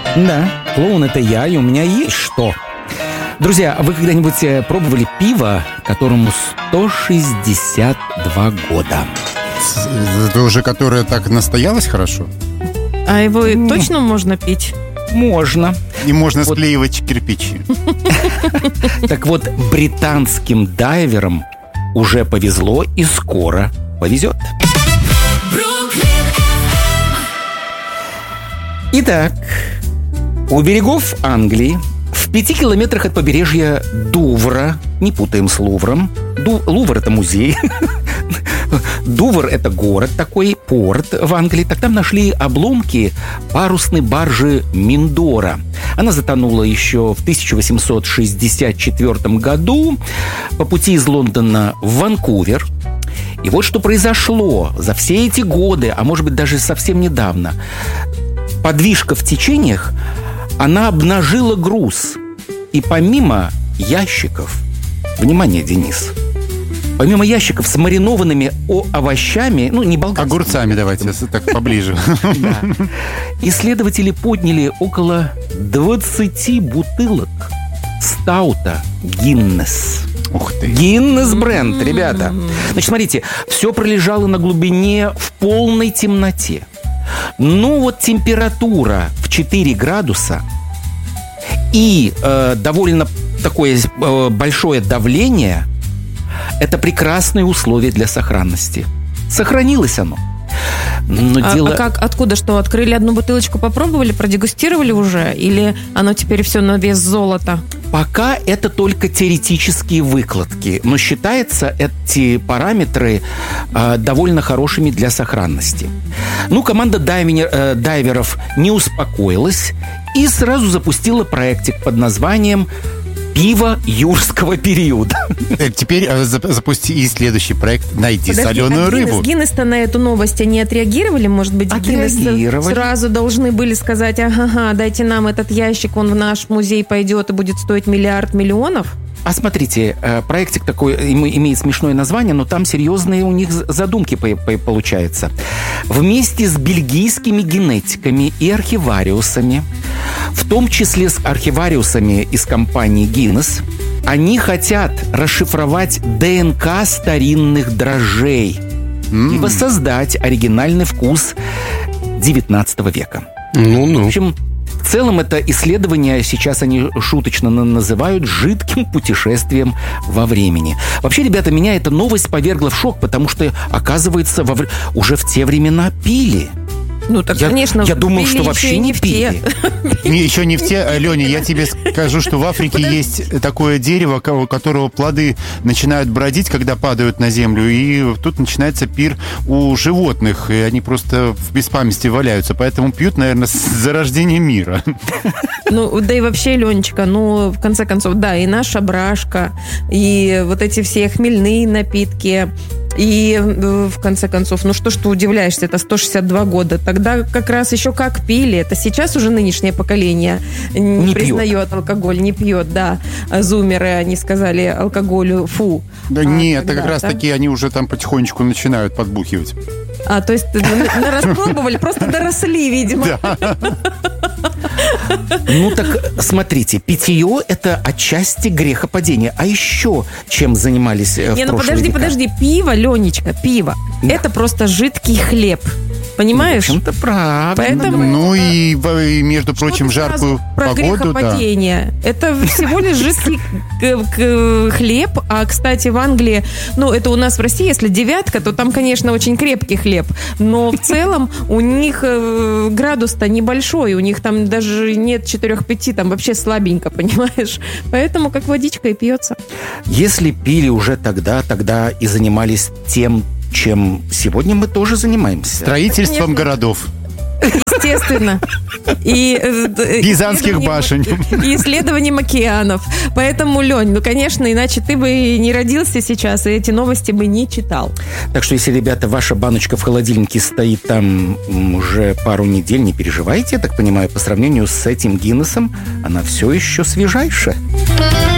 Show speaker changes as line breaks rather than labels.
Да, клоун — это я, и у меня есть что. Друзья, вы когда-нибудь пробовали пиво, которому 162 года?
Это уже которое так настоялось хорошо?
А его точно можно пить?
Можно.
И можно склеивать кирпичи.
Так вот, британским дайверам уже повезло и скоро повезет. Итак, у берегов Англии, в 5 километрах от побережья Дувра, не путаем с Лувром, Лувр — это музей, Дувр — это город такой, порт в Англии. Так там нашли обломки парусной баржи Миндора. Она затонула еще в 1864 году по пути из Лондона в Ванкувер. И вот что произошло за все эти годы, а может быть даже совсем недавно. Подвижка в течениях, она обнажила груз. И помимо ящиков, внимание, Денис, помимо ящиков с маринованными овощами, не болгарскими.
Огурцами давайте, так поближе.
Да. Исследователи подняли около 20 бутылок стаута Гиннес.
Ух ты.
Гиннес бренд, ребята. Значит, смотрите, все пролежало на глубине в полной темноте. Температура в 4 градуса и довольно такое большое давление – это прекрасные условия для сохранности. Сохранилось оно. Но
Откуда что? Открыли одну бутылочку, попробовали, продегустировали уже? Или оно теперь все на вес золота?
Пока это только теоретические выкладки, но считается эти параметры довольно хорошими для сохранности. Команда дайверов не успокоилась и сразу запустила проектик под названием «Пиво юрского периода».
Теперь запусти и следующий проект «Найди соленую рыбу».
Гиннес-то на эту новость они отреагировали? Может быть, Гиннес сразу должны были сказать: ага, дайте нам этот ящик, он в наш музей пойдет и будет стоить $1 миллиард.
А смотрите, проектик такой имеет смешное название, но там серьезные у них задумки получаются. Вместе с бельгийскими генетиками и архивариусами, в том числе с архивариусами из компании Guinness, они хотят расшифровать ДНК старинных дрожжей и воссоздать оригинальный вкус XIX века. В общем, в целом это исследование сейчас они шуточно называют жидким путешествием во времени. Вообще, ребята, меня эта новость повергла в шок, потому что, оказывается, уже в те времена пили.
Конечно,
я думал, что вообще не пили.
Еще не в те, Леня, я тебе скажу, что в Африке есть такое дерево, у которого плоды начинают бродить, когда падают на землю, и тут начинается пир у животных, и они просто в беспамятстве валяются, поэтому пьют, наверное, с зарождения мира.
Да и вообще, Ленечка, в конце концов, да, и наша брашка, и вот эти все хмельные напитки. И, в конце концов, что ж ты удивляешься, это 162 года. Тогда как раз еще как пили. Это сейчас уже нынешнее поколение не признает алкоголь, не пьет, да. Зумеры, они сказали алкоголю фу.
Да нет, это как раз таки они уже там потихонечку начинают подбухивать.
То есть распробовали, просто доросли, видимо.
Так смотрите, питье – это отчасти грехопадение. А еще чем занимались в прошлые века?
Подожди, пиво, Ленечка, пиво – это просто жидкий хлеб. Понимаешь?
В общем-то, правильно.
Поэтому
и, между прочим, жаркую
про
погоду.
Грехопадение. Да. Это всего лишь жидкий хлеб. А, кстати, в Англии, это у нас в России, если 9, то там, конечно, очень крепкий хлеб. Но в целом у них градус-то небольшой. У них там даже нет 4-5, там вообще слабенько, понимаешь? Поэтому как водичка и пьется.
Если пили уже тогда и занимались тем, чем сегодня мы тоже занимаемся.
Строительством городов.
Естественно. И
Пизанских башен.
И исследованием океанов. Поэтому, Лень, конечно, иначе ты бы не родился сейчас, и эти новости бы не читал.
Так что, если, ребята, ваша баночка в холодильнике стоит там уже пару недель, не переживайте, я так понимаю, по сравнению с этим Гиннесом, она все еще свежайшая.